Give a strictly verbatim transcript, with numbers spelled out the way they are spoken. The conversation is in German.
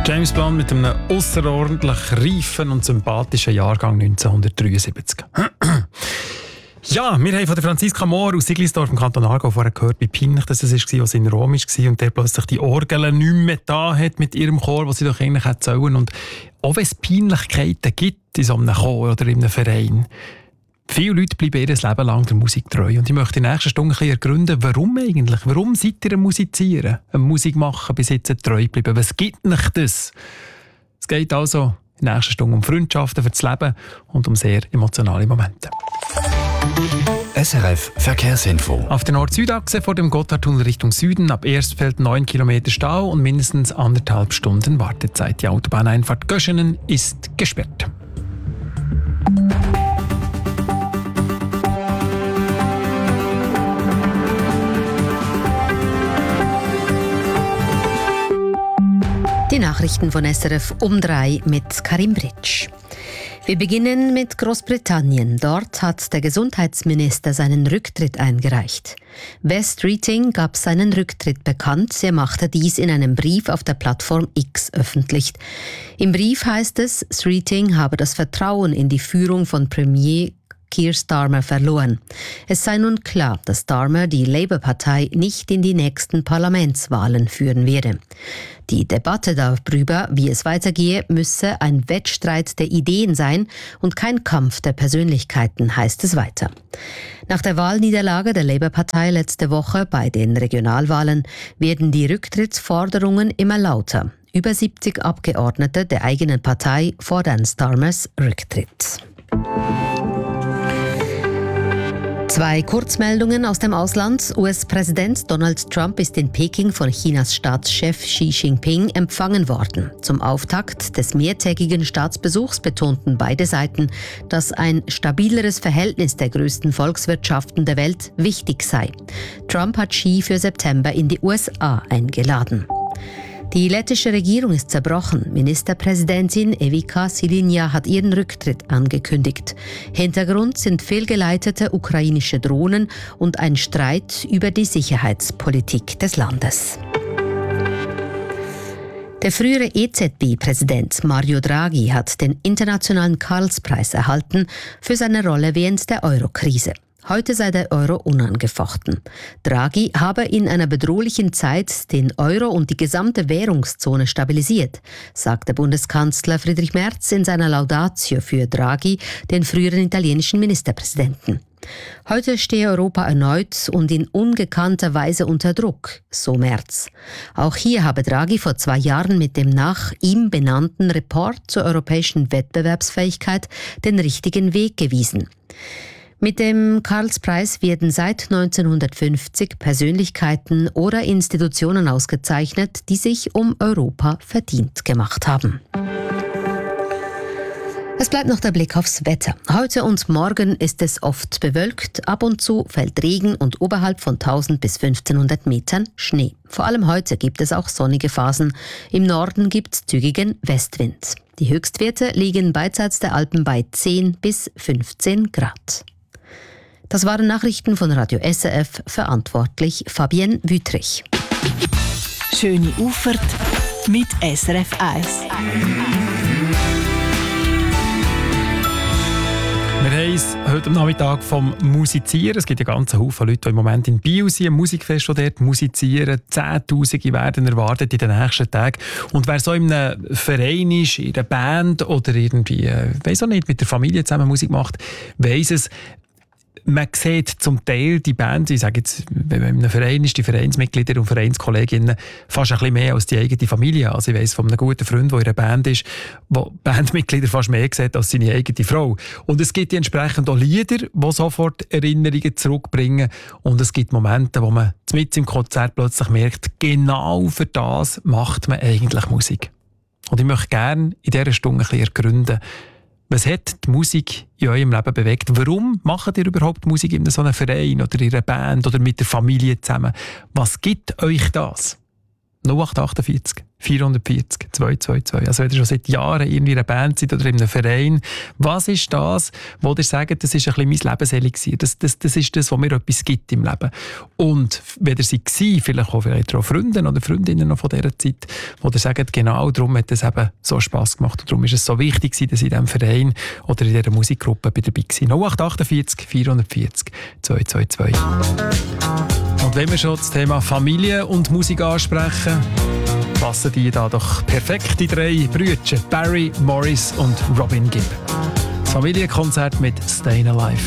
James Blunt mit einem ausserordentlich reifen und sympathischen Jahrgang neunzehnhundertdreiundsiebzig. Ja, wir haben von der Franziska Mohr aus Siglisdorf im Kanton Aargau vorher gehört, wie peinlich das war, als sie in Rom war und der plötzlich die Orgel nicht mehr da hat mit ihrem Chor, was sie doch eigentlich hätte sollen. Und auch wenn es Peinlichkeiten gibt in so einem Chor oder in einem Verein, viele Leute bleiben ihr Leben lang der Musik treu. Und ich möchte in der nächsten Stunde ein bisschen ergründen, warum eigentlich? Warum seid ihr am Musizieren, am Musik machen, bis jetzt treu bleiben? Was gibt euch das? Es geht also in der nächsten Stunde um Freundschaften für das Leben und um sehr emotionale Momente. S R F Verkehrsinfo. Auf der Nord-Süd-Achse vor dem Gotthardtunnel Richtung Süden ab Erstfeld neun Kilometer Stau und mindestens anderthalb Stunden Wartezeit. Die Autobahneinfahrt Göschenen ist gesperrt. Die Nachrichten von S R F um drei mit Karim Britsch. Wir beginnen mit Großbritannien. Dort hat der Gesundheitsminister seinen Rücktritt eingereicht. Wes Streeting gab seinen Rücktritt bekannt. Er machte dies in einem Brief auf der Plattform X öffentlich. Im Brief heißt es, Streeting habe das Vertrauen in die Führung von Premier Keir Starmer verloren. Es sei nun klar, dass Starmer die Labour-Partei nicht in die nächsten Parlamentswahlen führen werde. Die Debatte darüber, wie es weitergehe, müsse ein Wettstreit der Ideen sein und kein Kampf der Persönlichkeiten, heißt es weiter. Nach der Wahlniederlage der Labour-Partei letzte Woche bei den Regionalwahlen werden die Rücktrittsforderungen immer lauter. Über siebzig Abgeordnete der eigenen Partei fordern Starmers Rücktritt. Zwei Kurzmeldungen aus dem Ausland. U S-Präsident Donald Trump ist in Peking von Chinas Staatschef Xi Jinping empfangen worden. Zum Auftakt des mehrtägigen Staatsbesuchs betonten beide Seiten, dass ein stabileres Verhältnis der größten Volkswirtschaften der Welt wichtig sei. Trump hat Xi für September in die U S A eingeladen. Die lettische Regierung ist zerbrochen. Ministerpräsidentin Evika Silinja hat ihren Rücktritt angekündigt. Hintergrund sind fehlgeleitete ukrainische Drohnen und ein Streit über die Sicherheitspolitik des Landes. Der frühere E Z B-Präsident Mario Draghi hat den internationalen Karlspreis erhalten für seine Rolle während der Euro-Krise. Heute sei der Euro unangefochten. Draghi habe in einer bedrohlichen Zeit den Euro und die gesamte Währungszone stabilisiert, sagte Bundeskanzler Friedrich Merz in seiner Laudatio für Draghi, den früheren italienischen Ministerpräsidenten. Heute stehe Europa erneut und in ungekannter Weise unter Druck, so Merz. Auch hier habe Draghi vor zwei Jahren mit dem nach ihm benannten Report zur europäischen Wettbewerbsfähigkeit den richtigen Weg gewiesen. Mit dem Karlspreis werden seit neunzehnhundertfünfzig Persönlichkeiten oder Institutionen ausgezeichnet, die sich um Europa verdient gemacht haben. Es bleibt noch der Blick aufs Wetter. Heute und morgen ist es oft bewölkt, ab und zu fällt Regen und oberhalb von tausend bis fünfzehnhundert Metern Schnee. Vor allem heute gibt es auch sonnige Phasen. Im Norden gibt es zügigen Westwind. Die Höchstwerte liegen beidseits der Alpen bei zehn bis fünfzehn Grad. Das waren Nachrichten von Radio S R F, verantwortlich Fabienne Wüthrich. Schöne Auffahrt mit S R F eins. Wir haben es heute am Nachmittag vom Musizieren. Es gibt ja ganz Haufen Leute, die im Moment in Biel sind, ein Musikfest, das dort musizieren. Zehntausende werden erwartet in den nächsten Tagen. Und wer so in einem Verein ist, in einer Band oder irgendwie, äh, weiss auch nicht, mit der Familie zusammen Musik macht, weiss es, man sieht zum Teil die Band, ich sage jetzt, wenn man in einem Verein ist, die Vereinsmitglieder und Vereinskolleginnen fast ein bisschen mehr als die eigene Familie. Also ich weiss von einem guten Freund, der in einer Band ist, wo Bandmitglieder fast mehr sieht als seine eigene Frau. Und es gibt entsprechend auch Lieder, die sofort Erinnerungen zurückbringen. Und es gibt Momente, wo man mitten im Konzert plötzlich merkt, genau für das macht man eigentlich Musik. Und ich möchte gerne in dieser Stunde ein bisschen ergründen, was hat die Musik in eurem Leben bewegt? Warum macht ihr überhaupt Musik in so einem Verein oder in einer Band oder mit der Familie zusammen? Was gibt euch das? null acht achtundvierzig vierhundertvierzig zweihundertzweiundzwanzig. Also wenn ihr schon seit Jahren irgendwie in einer Band seid oder in einem Verein, was ist das, wo ihr sagt, das ist ein bisschen mein Lebenselixier, das, das, das ist das, was mir etwas gibt im Leben. Und wenn ihr sie war, vielleicht auch, vielleicht auch Freunde oder Freundinnen noch von dieser Zeit, wo ihr sagt, genau darum hat es eben so Spass gemacht und darum ist es so wichtig, dass ich in diesem Verein oder in dieser Musikgruppe dabei war. null acht achtundvierzig vierhundertvierzig zweihundertzweiundzwanzig. Und wenn wir schon das Thema Familie und Musik ansprechen, passen die da doch perfekt, die drei Brüder, Barry, Morris und Robin Gibb. Das Familienkonzert mit Stayin' Alive.